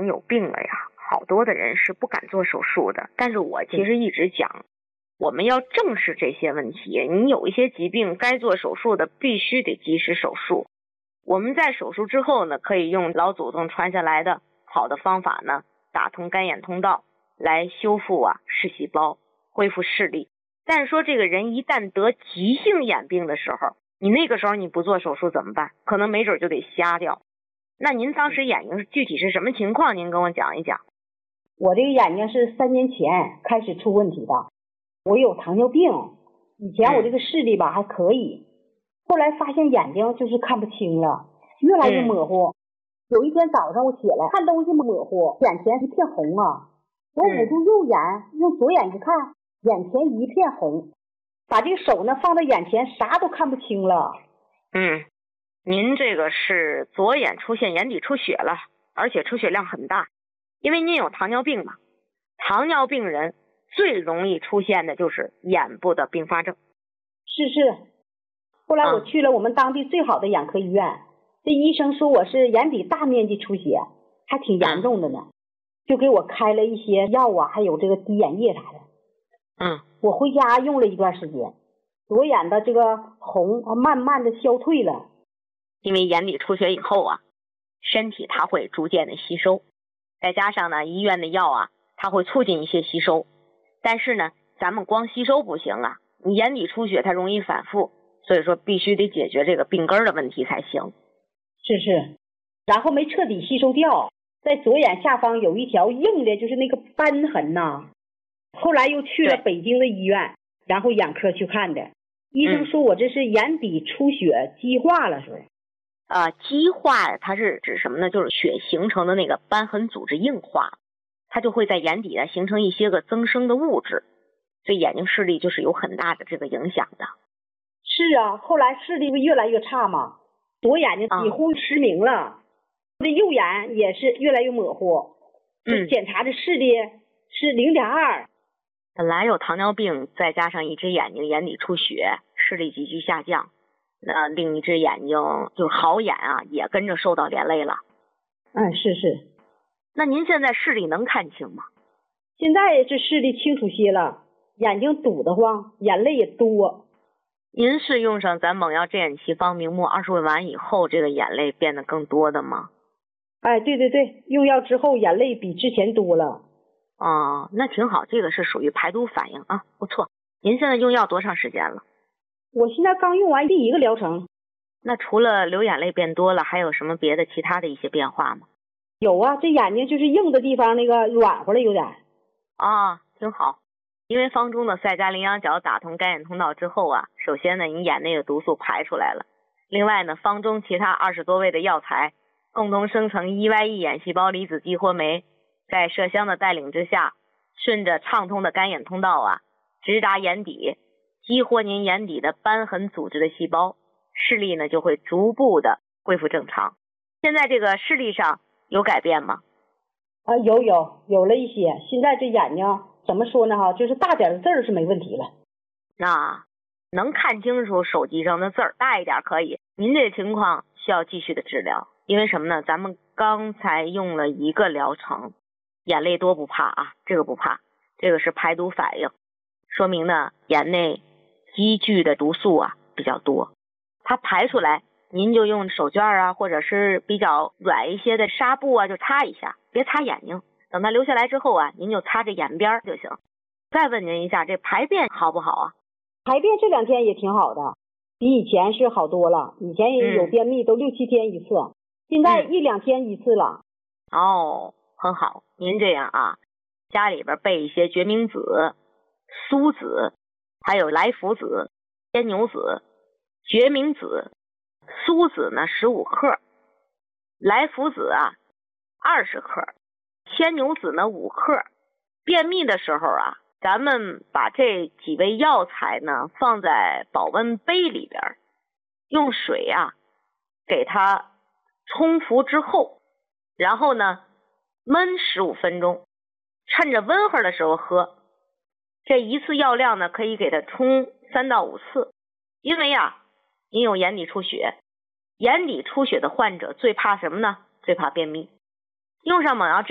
人有病了呀，好多的人是不敢做手术的。但是我其实一直讲，我们要正视这些问题。你有一些疾病该做手术的，必须得及时手术。我们在手术之后呢，可以用老祖宗传下来的好的方法呢，打通肝眼通道来修复视细胞，恢复视力。但是说这个人一旦得急性眼病的时候，你那个时候你不做手术怎么办？可能没准就得瞎掉。那您当时眼睛具体是什么情况？您跟我讲一讲。 我这个眼睛是3年前开始出问题的，我有糖尿病，以前我这个视力吧还可以，后来发现眼睛就是看不清了，越来越模糊。有一天早上我起来看东西模糊，眼前一片红啊，我捂住右眼，用左眼一看，眼前一片红，把这个手呢放到眼前，啥都看不清了。 您这个是左眼出现眼底出血了，而且出血量很大，因为您有糖尿病嘛。糖尿病人最容易出现的就是眼部的并发症。 是。后来我去了我们当地最好的眼科医院，这医生说我是眼底大面积出血，还挺严重的呢，就给我开了一些药还有这个滴眼液啥的。我回家用了一段时间，左眼的这个红慢慢的消退了。 因为眼底出血以后身体它会逐渐的吸收，再加上呢医院的药它会促进一些吸收。但是呢咱们光吸收不行你眼底出血它容易反复，所以说必须得解决这个病根的问题才行。 是。然后没彻底吸收掉，在左眼下方有一条硬的，就是那个瘢痕呐。后来又去了北京的医院，然后眼科去看的，医生说我这是眼底出血激化了，是激化它是指什么呢？就是血形成的那个瘢痕组织硬化，它就会在眼底形成一些个增生的物质，对眼睛视力就是有很大的这个影响的。 是啊，后来视力越来越差嘛，左眼睛几乎失明了，这右眼也是越来越模糊。检查的视力是0.2。 本来有糖尿病，再加上一只眼睛眼底出血，视力急剧下降，那另一只眼睛就是好眼也跟着受到连累了。 是。 那您现在视力能看清吗？ 现在这视力清楚些了，眼睛堵得慌，眼泪也多。 您是用上咱蒙药镇眼奇方明目20味丸以后，这个眼泪变得更多的吗？ 对，用药之后眼泪比之前多了。 那挺好，这个是属于排毒反应不错。您现在用药多长时间了？ 我现在刚用完第1个疗程。 那除了流眼泪变多了，还有什么别的其他的一些变化吗？ 有这眼睛就是硬的地方那个软和了有点。 挺好。因为方中的赛加羚羊角打通肝眼通道之后首先呢，你眼内的毒素排出来了。另外呢，方中其他20多味的药材共同生成 EYE 眼细胞离子激活酶，在麝香的带领之下，顺着畅通的肝眼通道直达眼底，激活您眼底的瘢痕组织的细胞，视力呢就会逐步的恢复正常。现在这个视力上有改变吗？ 有了一些。现在这眼睛怎么说呢就是大点的字儿是没问题了。 能看清楚手机上的字儿，大一点可以。您这情况需要继续的治疗，因为什么呢？咱们刚才用了1个疗程，眼泪多不怕这个不怕，这个是排毒反应，说明呢眼内积聚的毒素比较多，它排出来，您就用手绢或者是比较软一些的纱布就擦一下，别擦眼睛，等它流下来之后您就擦着眼边就行。再问您一下，这排便好不好排便这2天也挺好的，比以前是好多了。以前也有便秘都6、7天一次，现在1、2天一次了。 很好。您这样家里边备一些决明子、苏子，还有来福子、牵牛子。决明子、苏子呢15克，来福子20克，牵牛子呢5克。便秘的时候咱们把这几味药材呢放在保温杯里边，用水给它冲服之后，然后呢焖15分钟，趁着温和的时候喝。这一次药量呢可以给它冲3到5次。因为您有眼底出血，眼底出血的患者最怕什么呢？最怕便秘。用上蒙药